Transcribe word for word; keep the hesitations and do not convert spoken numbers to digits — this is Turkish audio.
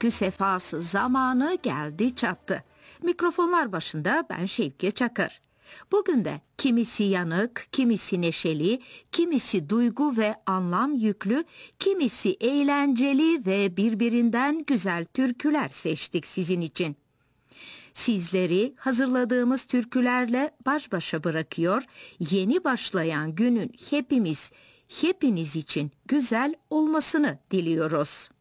türkü sefası zamanı geldi çattı. Mikrofonlar başında ben Şevki Çakır. Bugün de kimisi yanık, kimisi neşeli, kimisi duygu ve anlam yüklü, kimisi eğlenceli ve birbirinden güzel türküler seçtik sizin için. Sizleri hazırladığımız türkülerle baş başa bırakıyor, yeni başlayan günün hepimiz, hepiniz için güzel olmasını diliyoruz.